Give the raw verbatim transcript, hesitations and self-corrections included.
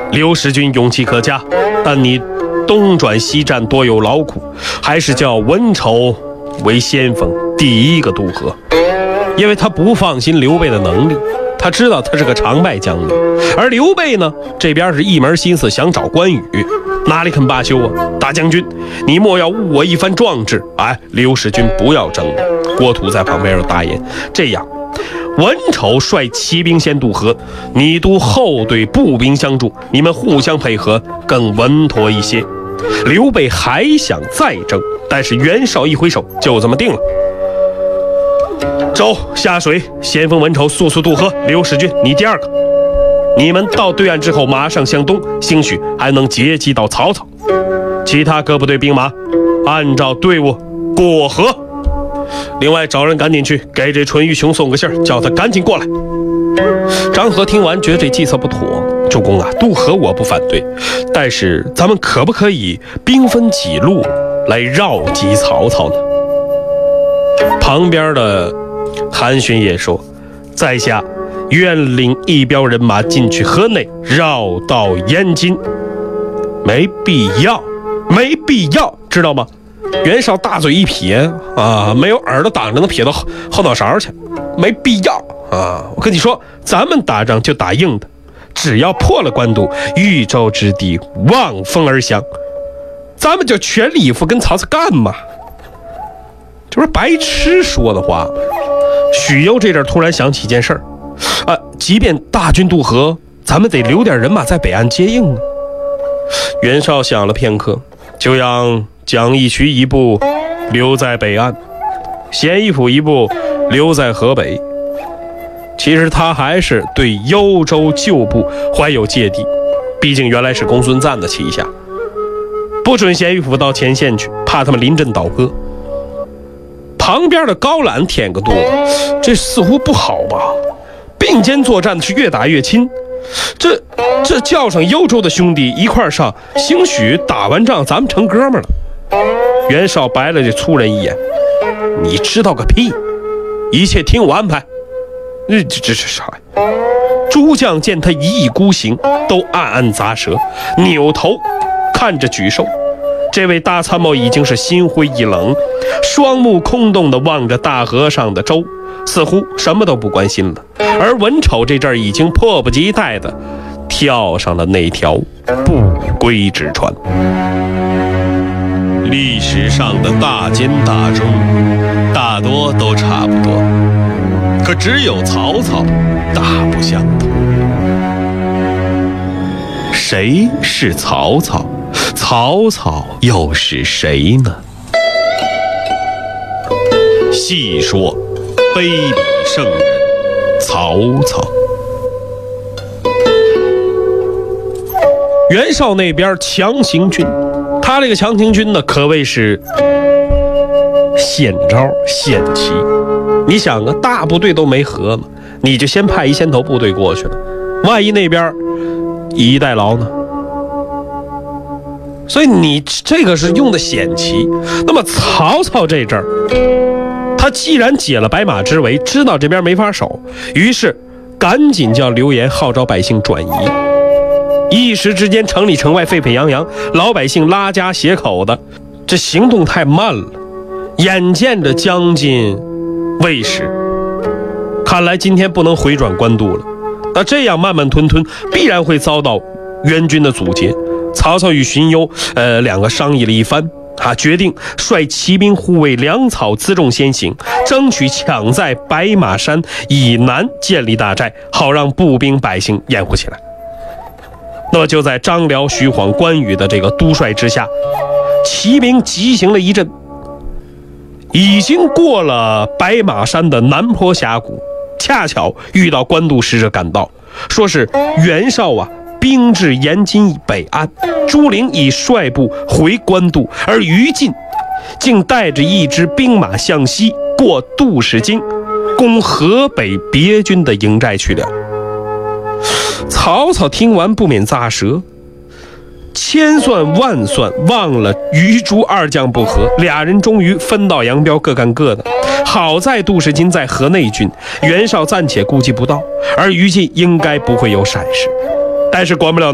刘使君勇气可嘉，但你东转西战多有劳苦，还是叫文丑为先锋第一个渡河，因为他不放心刘备的能力，他知道他是个常败将军，而刘备呢，这边是一门心思想找关羽，哪里肯罢休啊？大将军，你莫要误我一番壮志！哎，刘使君不要争了。郭图在旁边又答应，这样，文丑率骑兵先渡河，你督后队步兵相助，你们互相配合更稳妥一些。刘备还想再争，但是袁绍一挥手，就这么定了。周下水，先锋文丑速速渡河。刘使君，你第二个。你们到对岸之后，马上向东，兴许还能截击到曹操。其他各部队兵马，按照队伍过河。另外，找人赶紧去给这淳于琼送个信儿，叫他赶紧过来。张合听完，觉得这计策不妥。主公啊，渡河我不反对，但是咱们可不可以兵分几路来绕击曹操呢？旁边的韩勋也说，在下愿领一彪人马进去河内，绕道延津。没必要，没必要，知道吗？袁绍大嘴一撇啊，没有耳朵挡着能撇到后脑勺去，没必要啊！我跟你说，咱们打仗就打硬的，只要破了官渡，豫州之地望风而降，咱们就全力以赴跟曹操干嘛？这不是白痴说的话吗？许攸这阵突然想起一件事儿，啊，即便大军渡河，咱们得留点人马在北岸接应啊。袁绍想了片刻，就让蒋义渠一部留在北岸，咸义府一部留在河北。其实他还是对幽州旧部怀有芥蒂，毕竟原来是公孙瓒的旗下，不准咸义府到前线去，怕他们临阵倒戈。旁边的高览舔个肚子，这似乎不好吧？并肩作战的是越打越亲，这这叫上幽州的兄弟一块上，兴许打完仗咱们成哥们了。袁绍白了这粗人一眼，你知道个屁！一切听我安排。这这这是啥呀？诸将见他一意孤行，都暗暗咂舌，扭头看着沮授。这位大参谋已经是心灰意冷，双目空洞地望着大河上的舟，似乎什么都不关心了。而文丑这阵儿已经迫不及待地跳上了那条不归之船。历史上的大奸大忠，大多都差不多，可只有曹操大不相同。谁是曹操？曹操又是谁呢？细说卑鄙圣人曹操。袁绍那边强行军，他这个强行军呢，可谓是险招险棋。你想啊，大部队都没和嘛，你就先派一先头部队过去了，万一那边以逸待劳呢？所以你这个是用的险棋。那么曹操这阵儿，他既然解了白马之围，知道这边没法守，于是赶紧叫刘延号召百姓转移。一时之间，城里城外沸沸扬扬，老百姓拉家携口的，这行动太慢了。眼见着将近未时，看来今天不能回转官渡了。那这样慢慢吞吞，必然会遭到援军的阻截。曹操与荀攸呃两个商议了一番，啊，决定率骑兵护卫粮草辎重先行，争取抢在白马山以南建立大寨，好让步兵百姓掩护起来。那么就在张辽、徐晃、关羽的这个督率之下，骑兵急行了一阵，已经过了白马山的南坡峡谷，恰巧遇到官渡使者赶到，说是袁绍啊兵至延津北岸，朱灵已率部回官渡，而于禁竟带着一支兵马向西过杜氏津，攻河北别军的营寨去了。曹操听完不免咂舌，千算万算，忘了于朱二将不和，俩人终于分道扬镳，各干各的。好在杜氏津在河内郡，袁绍暂且顾及不到，而于禁应该不会有闪失。但是管不了